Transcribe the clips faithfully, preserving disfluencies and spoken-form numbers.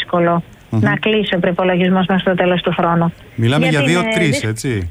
δύσκολο mm-hmm. να κλείσει ο προϋπολογισμός μέχρι το τέλος του χρόνου. Μιλάμε γιατί για δύο τρεις, δυσ... έτσι.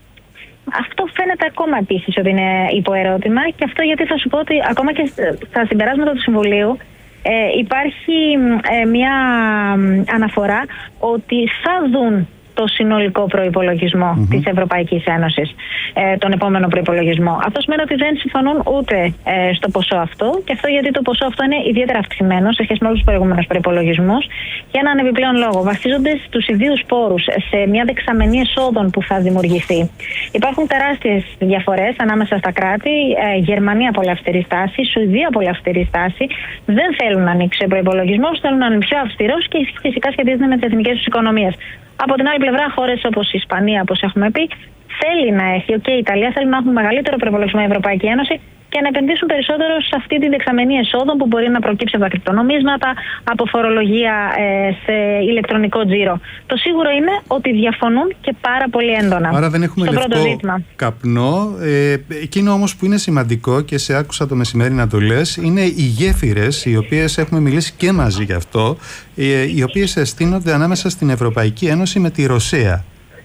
Αυτό φαίνεται ακόμα επίσης ότι είναι υποερώτημα, και αυτό γιατί θα σου πω ότι ακόμα και στα συμπεράσματα του Συμβουλίου ε, υπάρχει ε, μια αναφορά ότι θα δουν το συνολικό προϋπολογισμό mm-hmm. της Ευρωπαϊκής Ένωσης, ε, τον επόμενο προϋπολογισμό. Αυτό σημαίνει ότι δεν συμφωνούν ούτε ε, στο ποσό αυτό, και αυτό γιατί το ποσό αυτό είναι ιδιαίτερα αυξημένο σε σχέση με όλους τους προηγούμενους προϋπολογισμούς, για έναν επιπλέον λόγο. Βασίζονται στους ιδίους πόρους σε μια δεξαμενή εσόδων που θα δημιουργηθεί. Υπάρχουν τεράστιες διαφορές ανάμεσα στα κράτη. Ε, Γερμανία πολύ αυστηρή στάση, Σουηδία πολύ αυστηρή στάση. Δεν θέλουν να ανοίξει ο προϋπολογισμός, θέλουν να είναι πιο αυστηρός και φυσικά σχετίζεται με τις εθνικές τους οικονομίες. Από την άλλη πλευρά, χώρες όπως η Ισπανία, όπως έχουμε πει, θέλει να έχει, και η Ιταλία θέλει να έχουν μεγαλύτερο προϋπολογισμό η Ευρωπαϊκή Ένωση και να επενδύσουν περισσότερο σε αυτή τη δεξαμενή εσόδων που μπορεί να προκύψει από τα κρυπτονομίσματα, από φορολογία ε, σε ηλεκτρονικό τζίρο. Το σίγουρο είναι ότι διαφωνούν και πάρα πολύ έντονα. Άρα δεν έχουμε λευκό καπνό. Ε, εκείνο όμως που είναι σημαντικό, και σε άκουσα το μεσημέρι να το λες, είναι οι γέφυρες, οι οποίες έχουμε μιλήσει και μαζί γι' αυτό, ε, οι οποίες στείνονται ανάμεσα στην Ευρωπαϊκή Ένωση με τη Ρωσία.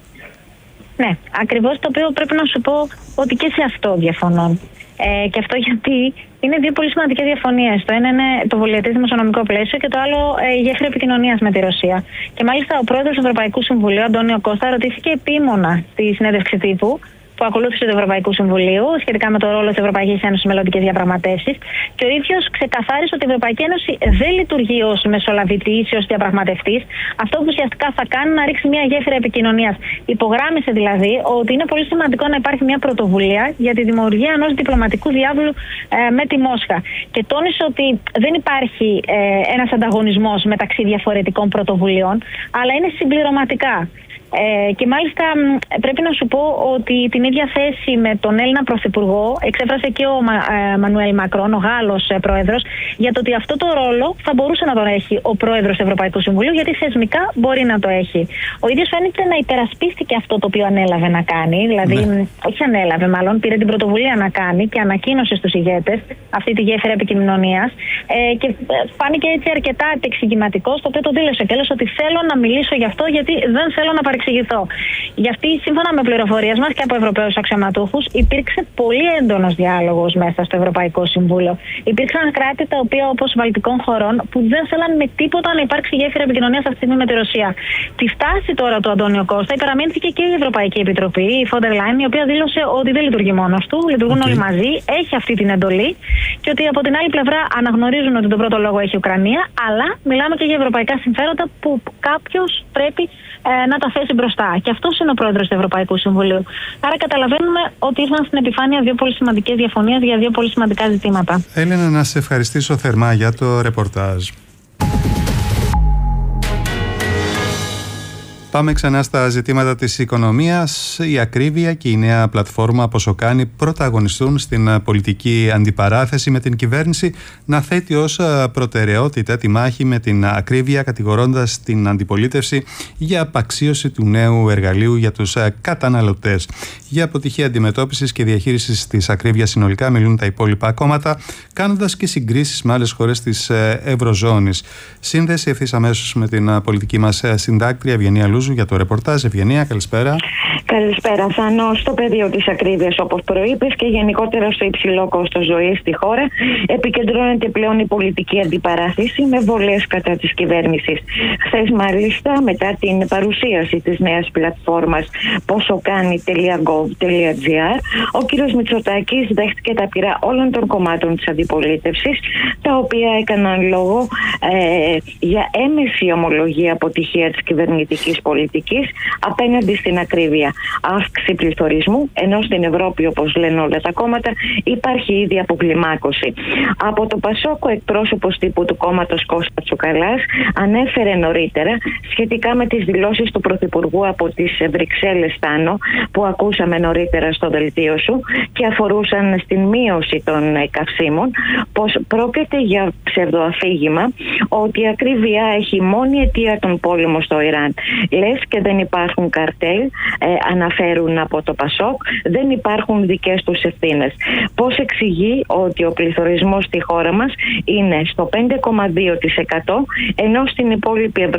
Ναι, ακριβώς, το οποίο πρέπει να σου πω ότι και σε αυτό διαφωνώ. Ε, και αυτό γιατί είναι δύο πολύ σημαντικές διαφωνίες. Το ένα είναι το πολυετές δημοσιονομικό πλαίσιο και το άλλο ε, η γέφυρα επικοινωνίας με τη Ρωσία. Και μάλιστα ο πρόεδρος του Ευρωπαϊκού Συμβουλίου, Αντώνιο Κώστα, ρωτήθηκε επίμονα στη συνέντευξη τύπου που ακολούθησε του Ευρωπαϊκού Συμβουλίου σχετικά με το ρόλο της Ευρωπαϊκής Ένωσης στις μελλοντικές διαπραγματεύσεις. Και ο ίδιος ξεκαθάρισε ότι η Ευρωπαϊκή Ένωση δεν λειτουργεί ως μεσολαβητής ή ως διαπραγματευτής. Αυτό που ουσιαστικά θα κάνει είναι να ρίξει μια γέφυρα επικοινωνίας. Υπογράμμισε δηλαδή ότι είναι πολύ σημαντικό να υπάρχει μια πρωτοβουλία για τη δημιουργία ενός διπλωματικού διάβλου ε, με τη Μόσχα. Και τόνισε ότι δεν υπάρχει ε, ένας ανταγωνισμός μεταξύ διαφορετικών πρωτοβουλειών, αλλά είναι συμπληρωματικά. Ε, και μάλιστα πρέπει να σου πω ότι την ίδια θέση με τον Έλληνα Πρωθυπουργό εξέφρασε και ο Μα, ε, Μανουέλ Μακρόν, ο Γάλλος ε, πρόεδρος, για το ότι αυτό το ρόλο θα μπορούσε να τον έχει ο πρόεδρος του Ευρωπαϊκού Συμβουλίου, γιατί θεσμικά μπορεί να το έχει. Ο ίδιος φαίνεται να υπερασπίστηκε αυτό το οποίο ανέλαβε να κάνει, δηλαδή, ναι. όχι ανέλαβε, μάλλον πήρε την πρωτοβουλία να κάνει και ανακοίνωσε στους ηγέτες αυτή τη γέφυρα επικοινωνίας. Ε, και φάνηκε έτσι αρκετά εξηγηματικό, το οποίο το δήλωσε και έλεγε ότι θέλω να μιλήσω γι' αυτό, γιατί δεν θέλω να παρεξηγηθώ. Γι' αυτή, σύμφωνα με πληροφορίες μας και από Ευρωπαίους αξιωματούχους, υπήρξε πολύ έντονος διάλογος μέσα στο Ευρωπαϊκό Συμβούλιο. Υπήρξαν κράτη τα οποία, όπως βαλτικών χωρών, που δεν θέλαν με τίποτα να υπάρξει γέφυρα επικοινωνίας αυτή τη στιγμή με τη Ρωσία. Τη στάση τώρα του Αντώνιο Κώστα υπεραμείνθηκε και η Ευρωπαϊκή Επιτροπή, η Φόντερ Λάιν, η οποία δήλωσε ότι δεν λειτουργεί μόνος του, λειτουργούν okay. όλοι μαζί, έχει αυτή την εντολή, και ότι από την άλλη πλευρά αναγνωρίζουν ότι τον πρώτο λόγο έχει η Ουκρανία, αλλά μιλάμε και για ευρωπαϊκά συμφέροντα που κάποιος πρέπει ε, να τα θέσει μπροστά. Και αυτός είναι ο πρόεδρος του Ευρωπαϊκού Συμβουλίου. Άρα καταλαβαίνουμε ότι ήρθαν στην επιφάνεια δύο πολύ σημαντικές διαφωνίες για δύο πολύ σημαντικά ζητήματα. Έλενα, να σε ευχαριστήσω θερμά για το ρεπορτάζ. Πάμε ξανά στα ζητήματα της οικονομίας. Η ακρίβεια και η νέα πλατφόρμα Ποσοκάνη πρωταγωνιστούν στην πολιτική αντιπαράθεση, με την κυβέρνηση να θέτει ως προτεραιότητα τη μάχη με την ακρίβεια, κατηγορώντας την αντιπολίτευση για απαξίωση του νέου εργαλείου για τους καταναλωτές. Για αποτυχία αντιμετώπισης και διαχείρισης της ακρίβειας συνολικά μιλούν τα υπόλοιπα κόμματα, κάνοντας και συγκρίσεις με άλλες χώρες της Ευρωζώνης. Σύνδεση ευθύς αμέσως με την πολιτική μας συντάκτρια Ευγενία Λούζου για το ρεπορτάζ. Ευγενία, καλησπέρα. Καλησπέρα, Θάνο. Στο πεδίο της ακρίβειας, όπως προείπες, και γενικότερα στο υψηλό κόστος ζωής στη χώρα, επικεντρώνεται πλέον η πολιτική αντιπαράθεση με βολές κατά της κυβέρνησης. Χθες, μάλιστα, μετά την παρουσίαση της νέας πλατφόρμας ποσοκάνη τελεία γκοβ τελεία τζι άρ, ο κ. Μητσοτάκης δέχτηκε τα πειρά όλων των κομμάτων της αντιπολίτευσης, τα οποία έκαναν λόγο ε, για έμεση ομολογία αποτυχία της κυβερνητικής πολιτικής απέναντι στην ακρίβεια. Αύξηση πληθωρισμού, ενώ στην Ευρώπη, όπως λένε όλα τα κόμματα, υπάρχει ήδη αποκλιμάκωση. Από το Πασόκο, εκπρόσωπος τύπου του κόμματος Κώστα Τσουκαλάς ανέφερε νωρίτερα σχετικά με τις δηλώσεις του Πρωθυπουργού από τις Βρυξέλλες, Τάνο, που ακούσαμε νωρίτερα στο δελτίο σου και αφορούσαν στην μείωση των καυσίμων, πως πρόκειται για ψευδοαφήγημα, ότι η ακρίβεια έχει μόνη αιτία τον πόλεμο στο Ιράν. Λες και δεν υπάρχουν καρτέλ, ε, αναφέρουν από το Πασόκ, δεν υπάρχουν δικές τους ευθύνες. Πώς εξηγεί ότι ο πληθωρισμός στη χώρα μας είναι στο πέντε κόμμα δύο τοις εκατό, ενώ στην υπόλοιπη Ευρώπη